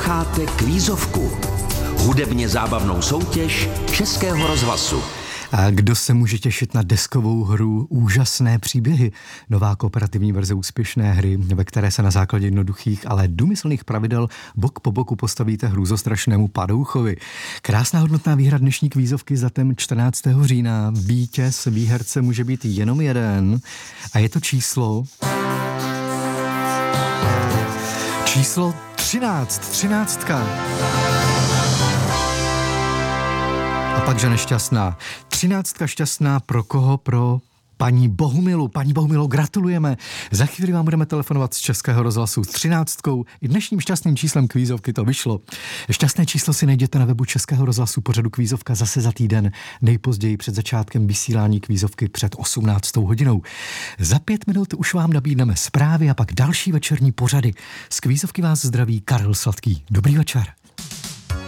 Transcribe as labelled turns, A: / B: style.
A: Posloucháte Kvízovku, hudebně zábavnou soutěž Českého rozhlasu.
B: A kdo se může těšit na deskovou hru Úžasné příběhy? Nová kooperativní verze úspěšné hry, ve které se na základě jednoduchých, ale důmyslných pravidel bok po boku postavíte hrůzostrašnému padouchovi. Krásná hodnotná výhra dnešní kvízovky za ten 14. října. Vítěz výherce může být jenom jeden a je to číslo 13. A pakže nešťastná. 13 šťastná pro koho? Pro paní Bohumilu. Paní Bohumilo, gratulujeme. Za chvíli vám budeme telefonovat z Českého rozhlasu s 13. I dnešním šťastným číslem kvízovky to vyšlo. Šťastné číslo si najděte na webu Českého rozhlasu pořadu Kvízovka zase za týden, nejpozději před začátkem vysílání kvízovky před 18. hodinou. Za 5 minut už vám nabídneme zprávy a pak další večerní pořady. Z kvízovky vás zdraví Karel Sladký. Dobrý večer.